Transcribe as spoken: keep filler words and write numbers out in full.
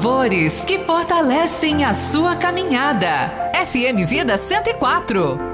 louvores que fortalecem a sua caminhada. F M Vida cento e quatro.